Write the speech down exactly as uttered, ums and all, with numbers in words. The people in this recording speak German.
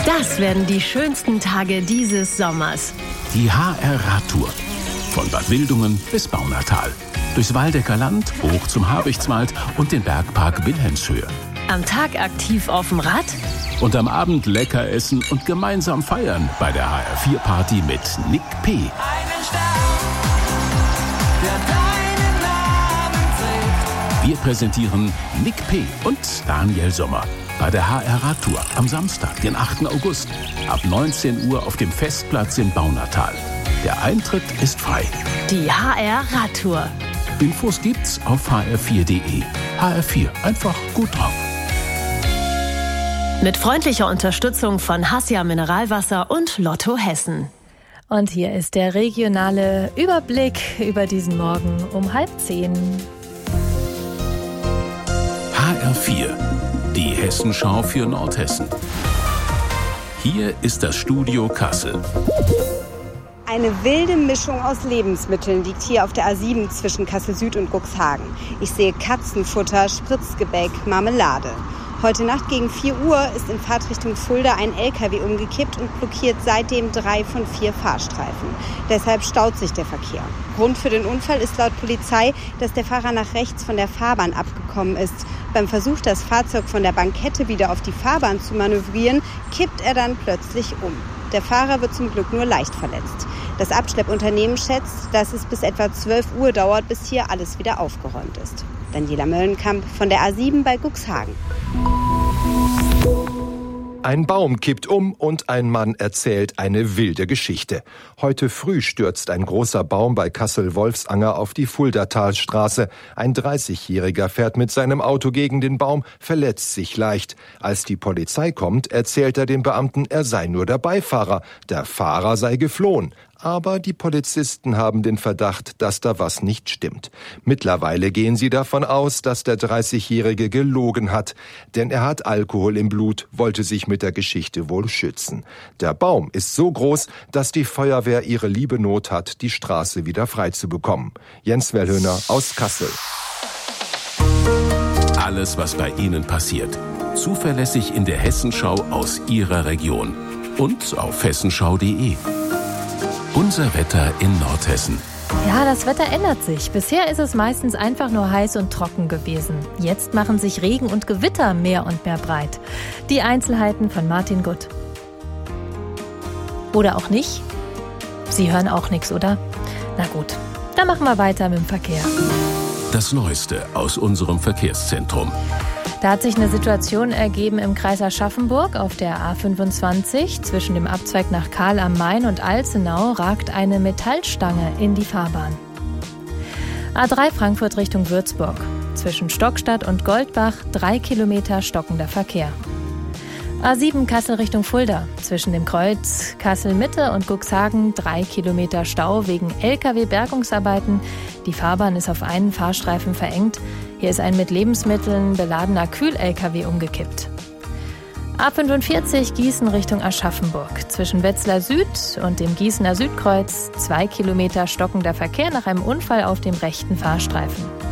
Das werden die schönsten Tage dieses Sommers. Die H R-Radtour. Von Bad Wildungen bis Baunatal. Durchs Waldecker Land, hoch zum Habichtswald und den Bergpark Wilhelmshöhe. Am Tag aktiv auf dem Rad. Und am Abend lecker essen und gemeinsam feiern bei der H R vier Party mit Nick P. Einen Stern, der deinen Namen trägt. Wir präsentieren Nick P. und Daniel Sommer bei der H R-Radtour am Samstag, den achten August, ab neunzehn Uhr auf dem Festplatz in Baunatal. Der Eintritt ist frei. Die H R-Radtour. Infos gibt's auf h r vier punkt de. H R vier, einfach gut drauf. Mit freundlicher Unterstützung von Hassia Mineralwasser und Lotto Hessen. Und hier ist der regionale Überblick über diesen Morgen um halb zehn. H R vier, die Hessenschau für Nordhessen. Hier ist das Studio Kassel. Eine wilde Mischung aus Lebensmitteln liegt hier auf der A sieben zwischen Kassel Süd und Cuxhagen. Ich sehe Katzenfutter, Spritzgebäck, Marmelade. Heute Nacht gegen vier Uhr ist in Fahrtrichtung Fulda ein L K W umgekippt und blockiert seitdem drei von vier Fahrstreifen. Deshalb staut sich der Verkehr. Grund für den Unfall ist laut Polizei, dass der Fahrer nach rechts von der Fahrbahn abgekommen ist. Beim Versuch, das Fahrzeug von der Bankette wieder auf die Fahrbahn zu manövrieren, kippt er dann plötzlich um. Der Fahrer wird zum Glück nur leicht verletzt. Das Abschleppunternehmen schätzt, dass es bis etwa zwölf Uhr dauert, bis hier alles wieder aufgeräumt ist. Daniela Möllenkamp von der A sieben bei Cuxhagen. Ein Baum kippt um und ein Mann erzählt eine wilde Geschichte. Heute früh stürzt ein großer Baum bei Kassel-Wolfsanger auf die Fuldatalstraße. Ein dreißigjähriger fährt mit seinem Auto gegen den Baum, verletzt sich leicht. Als die Polizei kommt, erzählt er dem Beamten, er sei nur der Beifahrer. Der Fahrer sei geflohen. Aber die Polizisten haben den Verdacht, dass da was nicht stimmt. Mittlerweile gehen sie davon aus, dass der dreißigjährige gelogen hat. Denn er hat Alkohol im Blut, wollte sich mit der Geschichte wohl schützen. Der Baum ist so groß, dass die Feuerwehr ihre liebe Not hat, die Straße wieder frei zu bekommen. Jens Wellhöhner aus Kassel. Alles, was bei Ihnen passiert. Zuverlässig in der Hessenschau aus Ihrer Region. Und auf hessenschau punkt de. Unser Wetter in Nordhessen. Ja, das Wetter ändert sich. Bisher ist es meistens einfach nur heiß und trocken gewesen. Jetzt machen sich Regen und Gewitter mehr und mehr breit. Die Einzelheiten von Martin Gutt. Oder auch nicht? Sie hören auch nichts, oder? Na gut, dann machen wir weiter mit dem Verkehr. Das Neueste aus unserem Verkehrszentrum. Da hat sich eine Situation ergeben im Kreis Aschaffenburg auf der A fünfundzwanzig. Zwischen dem Abzweig nach Kahl am Main und Alzenau ragt eine Metallstange in die Fahrbahn. A drei Frankfurt Richtung Würzburg. Zwischen Stockstadt und Goldbach drei Kilometer stockender Verkehr. A sieben Kassel Richtung Fulda. Zwischen dem Kreuz Kassel-Mitte und Cuxhagen drei Kilometer Stau wegen L K W-Bergungsarbeiten. Die Fahrbahn ist auf einen Fahrstreifen verengt. Hier ist ein mit Lebensmitteln beladener Kühl-L K W umgekippt. A fünfundvierzig Gießen Richtung Aschaffenburg. Zwischen Wetzlar Süd und dem Gießener Südkreuz zwei Kilometer stockender Verkehr nach einem Unfall auf dem rechten Fahrstreifen.